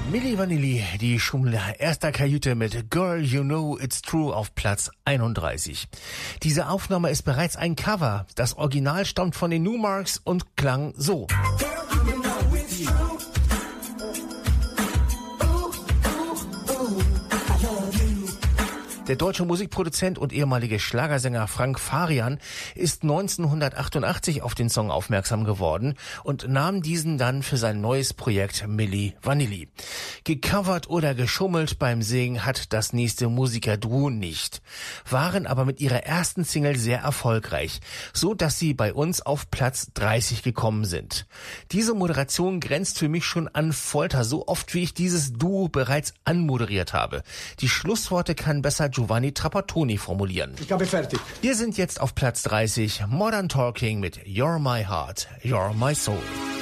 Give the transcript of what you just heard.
Milli Vanilli, die Schummler erster Kajüte mit Girl You Know It's True auf Platz 31. Diese Aufnahme ist bereits ein Cover. Das Original stammt von den Numarks und klang so. Der deutsche Musikproduzent und ehemalige Schlagersänger Frank Farian ist 1988 auf den Song aufmerksam geworden und nahm diesen dann für sein neues Projekt Milli Vanilli. Gecovert oder geschummelt beim Singen hat das nächste Musikerduo nicht, waren aber mit ihrer ersten Single sehr erfolgreich, so dass sie bei uns auf Platz 30 gekommen sind. Diese Moderation grenzt für mich schon an Folter, so oft wie ich dieses Duo bereits anmoderiert habe. Die Schlussworte kann besser Giovanni Trapattoni formulieren. Ich habe fertig. Wir sind jetzt auf Platz 30, Modern Talking mit You're My Heart, You're My Soul.